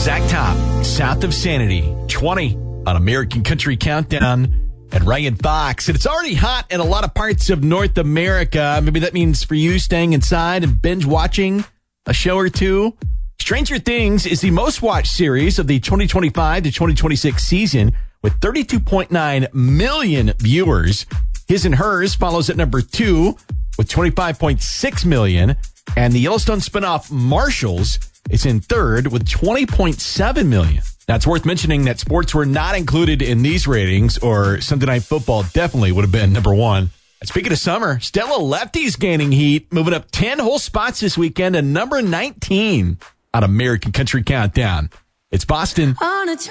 Zach Top, South of Sanity, 20 on American Country Countdown and Ryan Fox. And it's already hot in a lot of parts of North America. Maybe that means for you staying inside and binge watching a show or two. Stranger Things is the most watched series of the 2025 to 2026 season with 32.9 million viewers. His and Hers follows at number 2 with 25.6 million. And the Yellowstone spinoff Marshals is in third with 20.7 million. Now, it's worth mentioning that sports were not included in these ratings, or Sunday Night Football definitely would have been number 1. And speaking of summer, Stella Lefty's gaining heat, moving up 10 whole spots this weekend to number 19 on American Country Countdown. It's Boston.